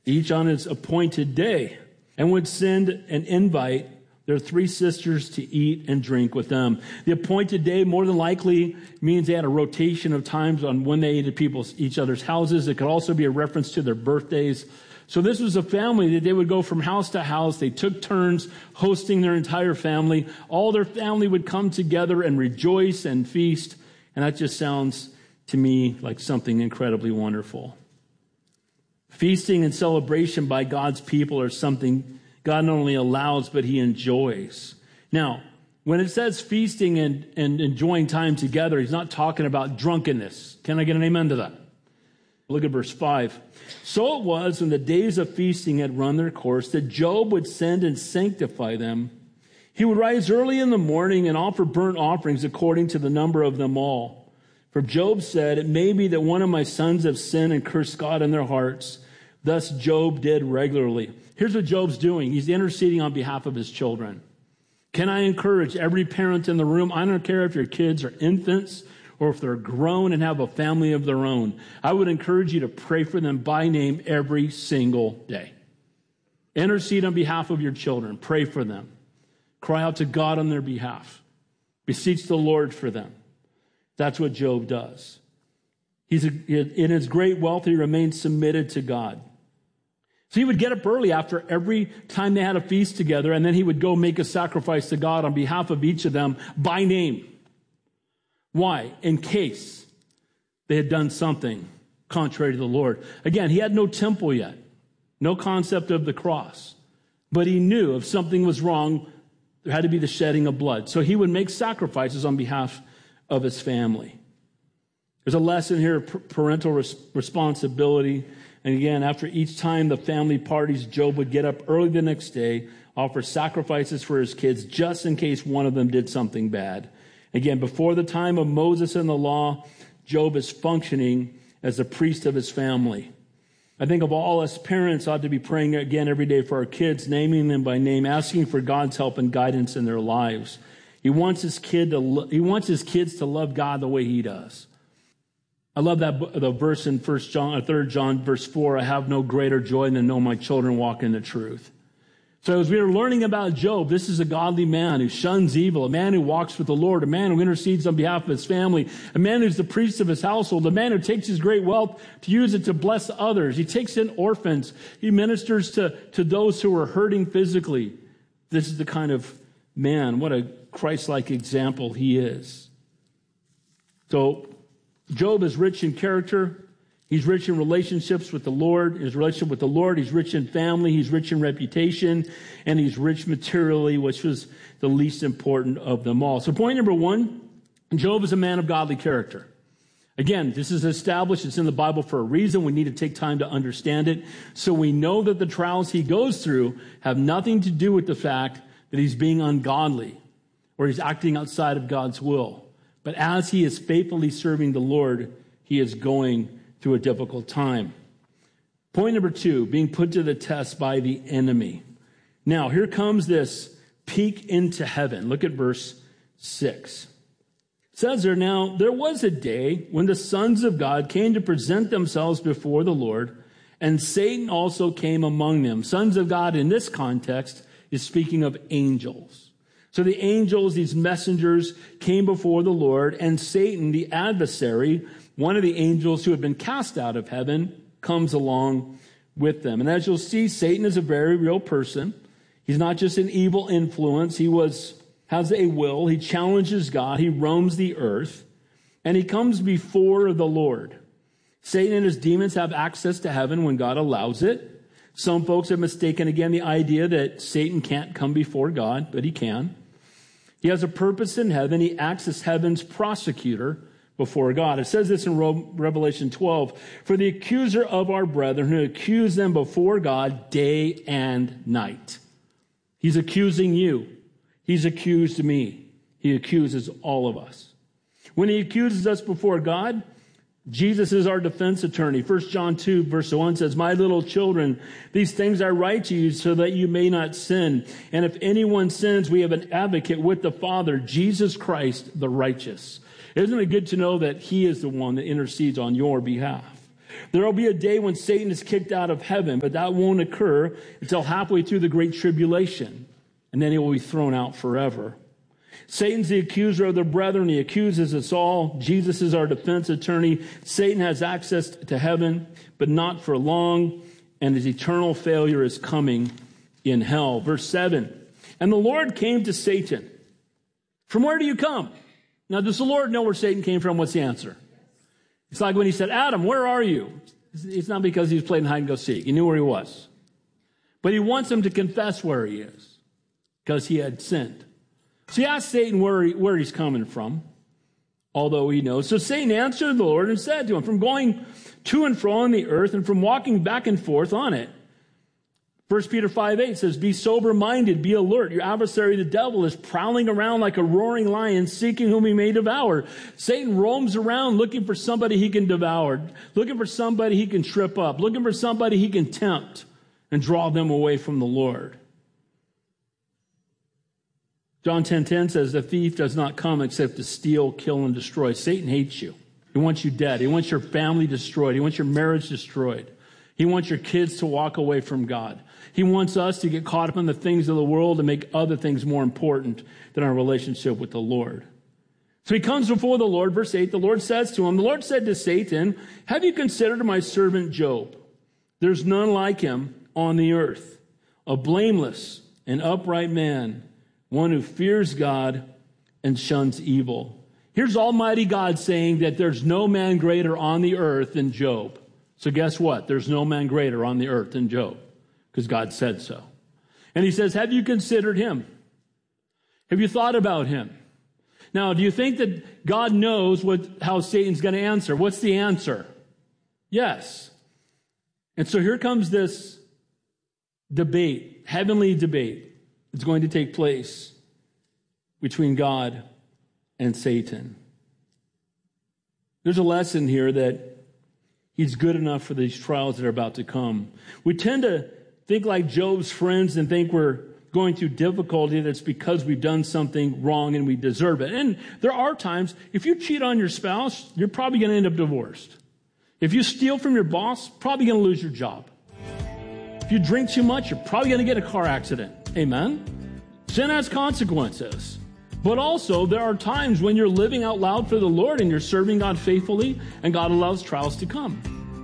each on its appointed day, and would send an invite their 3 sisters to eat and drink with them. The appointed day more than likely means they had a rotation of times on when they ate at each other's houses. It could also be a reference to their birthdays. So this was a family that they would go from house to house. They took turns hosting their entire family. All their family would come together and rejoice and feast. And that just sounds to me like something incredibly wonderful. Feasting and celebration by God's people are something God not only allows, but he enjoys. Now, when it says feasting and enjoying time together, he's not talking about drunkenness. Can I get an amen to that? Look at verse 5. So it was when the days of feasting had run their course that Job would send and sanctify them. He would rise early in the morning and offer burnt offerings according to the number of them all. For Job said, it may be that one of my sons have sinned and cursed God in their hearts. Thus Job did regularly. Here's what Job's doing. He's interceding on behalf of his children. Can I encourage every parent in the room? I don't care if your kids are infants or if they're grown and have a family of their own. I would encourage you to pray for them by name every single day. Intercede on behalf of your children. Pray for them. Cry out to God on their behalf. Beseech the Lord for them. That's what Job does. In his great wealth, he remained submitted to God. So he would get up early after every time they had a feast together, and then he would go make a sacrifice to God on behalf of each of them by name. Why? In case they had done something contrary to the Lord. Again, he had no temple yet, no concept of the cross. But he knew if something was wrong, there had to be the shedding of blood. So he would make sacrifices on behalf of his family. There's a lesson here of parental responsibility. And again, after each time the family parties, Job would get up early the next day, offer sacrifices for his kids, just in case one of them did something bad. Again, before the time of Moses and the law, Job is functioning as a priest of his family. I think of all us parents ought to be praying again every day for our kids, naming them by name, asking for God's help and guidance in their lives. He wants his kids to love God the way he does. I love the verse in 3 John verse 4, I have no greater joy than to know my children walk in the truth. So as we are learning about Job, this is a godly man who shuns evil, a man who walks with the Lord, a man who intercedes on behalf of his family, a man who's the priest of his household, a man who takes his great wealth to use it to bless others. He takes in orphans. He ministers to those who are hurting physically. This is the kind of man, what a Christ-like example he is. So Job is rich in character. He's rich in relationships with the Lord. His relationship with the Lord. He's rich in family. He's rich in reputation. And he's rich materially, which was the least important of them all. So point number 1, Job is a man of godly character. Again, this is established. It's in the Bible for a reason. We need to take time to understand it. So we know that the trials he goes through have nothing to do with the fact that he's being ungodly or he's acting outside of God's will. But as he is faithfully serving the Lord, he is going through a difficult time. Point number 2, being put to the test by the enemy. Now, here comes this peek into heaven. Look at verse 6. It says there, now, there was a day when the sons of God came to present themselves before the Lord, and Satan also came among them. Sons of God in this context is speaking of angels. So the angels, these messengers, came before the Lord, and Satan, the adversary, one of the angels who had been cast out of heaven, comes along with them. And as you'll see, Satan is a very real person. He's not just an evil influence. He has a will. He challenges God. He roams the earth. And he comes before the Lord. Satan and his demons have access to heaven when God allows it. Some folks have mistaken, again, the idea that Satan can't come before God, but he can. He has a purpose in heaven. He acts as heaven's prosecutor before God. It says this in Revelation 12, for the accuser of our brethren who accuse them before God day and night. He's accusing you. He's accused me. He accuses all of us. When he accuses us before God, Jesus is our defense attorney. 1 John 2 verse 1 says, my little children, these things I write to you so that you may not sin. And if anyone sins, we have an advocate with the Father, Jesus Christ, the righteous. Isn't it good to know that he is the one that intercedes on your behalf? There will be a day when Satan is kicked out of heaven, but that won't occur until halfway through the Great Tribulation, and then he will be thrown out forever. Satan's the accuser of the brethren. He accuses us all. Jesus is our defense attorney. Satan has access to heaven, but not for long, and his eternal failure is coming in hell. Verse 7, and the Lord came to Satan. From where do you come? Now, does the Lord know where Satan came from? What's the answer? It's like when he said, Adam, where are you? It's not because he was playing hide and go seek. He knew where he was. But he wants him to confess where he is because he had sinned. So he asked Satan where he's coming from, although he knows. So Satan answered the Lord and said to him, from going to and fro on the earth and from walking back and forth on it. 1 Peter 5:8 says, be sober-minded, be alert. Your adversary, the devil, is prowling around like a roaring lion, seeking whom he may devour. Satan roams around looking for somebody he can devour, looking for somebody he can trip up, looking for somebody he can tempt and draw them away from the Lord. John 10:10 says, the thief does not come except to steal, kill, and destroy. Satan hates you. He wants you dead. He wants your family destroyed. He wants your marriage destroyed. He wants your kids to walk away from God. He wants us to get caught up in the things of the world and make other things more important than our relationship with the Lord. So he comes before the Lord. Verse 8, the Lord says to him, the Lord said to Satan, have you considered my servant Job? There's none like him on the earth, a blameless and upright man, one who fears God and shuns evil. Here's Almighty God saying that there's no man greater on the earth than Job. So guess what? There's no man greater on the earth than Job, because God said so. And he says, have you considered him? Have you thought about him? Now, do you think that God knows how Satan's going to answer? What's the answer? Yes. And so here comes this debate, heavenly debate. It's going to take place between God and Satan. There's a lesson here that he's good enough for these trials that are about to come. We tend to think like Job's friends and think we're going through difficulty that's because we've done something wrong and we deserve it. And there are times, if you cheat on your spouse, you're probably going to end up divorced. If you steal from your boss, probably going to lose your job. If you drink too much, you're probably going to get a car accident. Amen? Sin has consequences. But also, there are times when you're living out loud for the Lord and you're serving God faithfully, and God allows trials to come.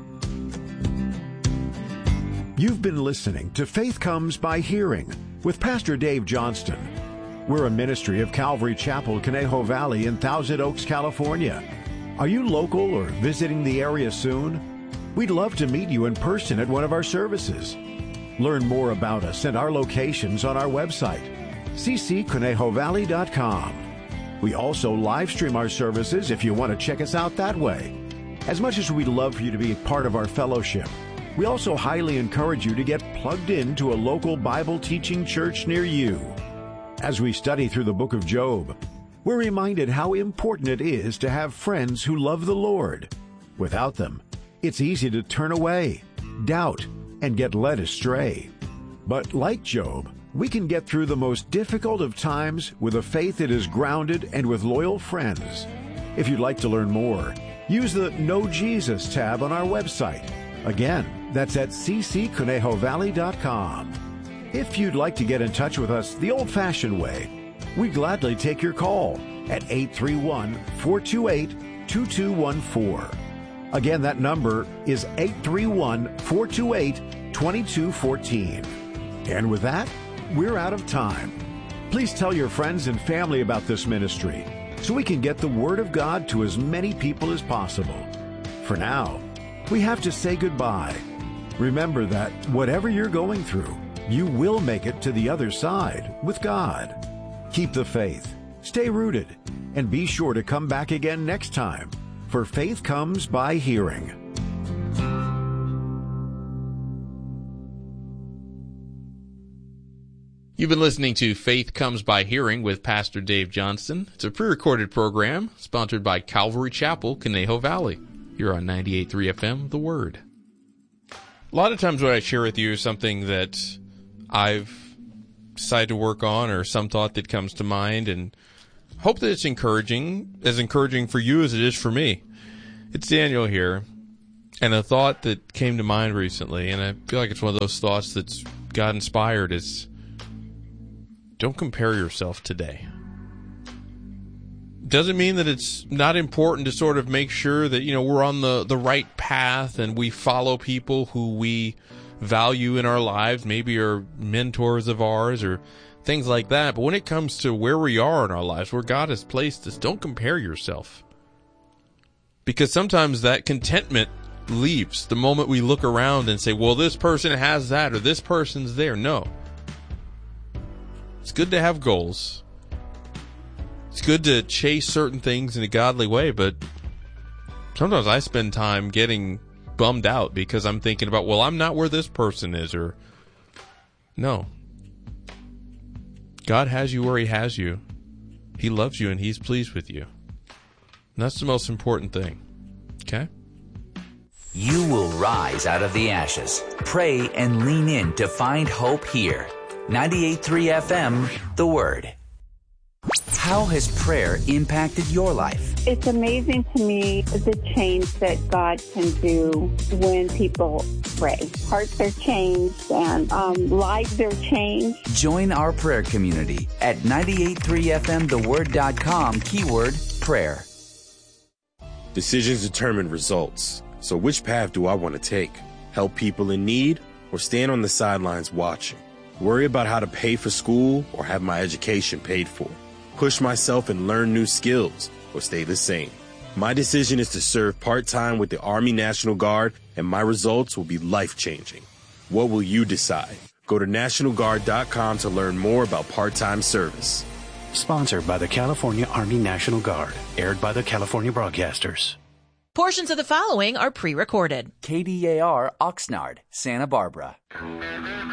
You've been listening to Faith Comes by Hearing with Pastor Dave Johnston. We're a ministry of Calvary Chapel, Conejo Valley in Thousand Oaks, California. Are you local or visiting the area soon? We'd love to meet you in person at one of our services. Learn more about us and our locations on our website, ccconejovalley.com. We also live stream our services if you want to check us out that way. As much as we'd love for you to be part of our fellowship, we also highly encourage you to get plugged into a local Bible teaching church near you. As we study through the book of Job, we're reminded how important it is to have friends who love the Lord. Without them, it's easy to turn away, doubt, and get led astray. But like Job, we can get through the most difficult of times with a faith that is grounded and with loyal friends. If you'd like to learn more, use the Know Jesus tab on our website. Again, that's at ccconejovalley.com. If you'd like to get in touch with us the old-fashioned way, we'd gladly take your call at 831-428-2214. Again, that number is 831-428-2214. And with that, we're out of time. Please tell your friends and family about this ministry so we can get the Word of God to as many people as possible. For now, we have to say goodbye. Remember that whatever you're going through, you will make it to the other side with God. Keep the faith, stay rooted, and be sure to come back again next time, for Faith Comes by Hearing. You've been listening to Faith Comes by Hearing with Pastor Dave Johnston. It's a pre-recorded program sponsored by Calvary Chapel, Conejo Valley. You're on 98.3 FM, The Word. A lot of times what I share with you is something that I've decided to work on or some thought that comes to mind, and hope that it's encouraging, as encouraging for you as it is for me. It's Daniel here, And a thought that came to mind recently, and I feel like it's one of those thoughts that's God inspired, is don't compare yourself today. Doesn't mean that it's not important to sort of make sure that, we're on the right path and we follow people who we value in our lives, maybe are mentors of ours or things like that. But when it comes to where we are in our lives, where God has placed us, don't compare yourself. Because sometimes that contentment leaves the moment we look around and say, well, this person has that or this person's there. No. It's good to have goals. It's good to chase certain things in a godly way, but sometimes I spend time getting bummed out because I'm thinking about, well, I'm not where this person is, or no. God has you where He has you. He loves you and He's pleased with you. And that's the most important thing. Okay? You will rise out of the ashes. Pray and lean in to find hope here. 98.3 FM, The Word. How has prayer impacted your life? It's amazing to me the change that God can do when people pray. Hearts are changed and lives are changed. Join our prayer community at 98.3fmtheword.com, keyword prayer. Decisions determine results. So which path do I want to take? Help people in need or stand on the sidelines watching? Worry about how to pay for school or have my education paid for? Push myself and learn new skills or stay the same? My decision is to serve part-time with the Army National Guard, and my results will be life-changing. What will you decide? Go to NationalGuard.com to learn more about part-time service. Sponsored by the California Army National Guard. Aired by the California Broadcasters. Portions of the following are pre-recorded. KDAR Oxnard, Santa Barbara.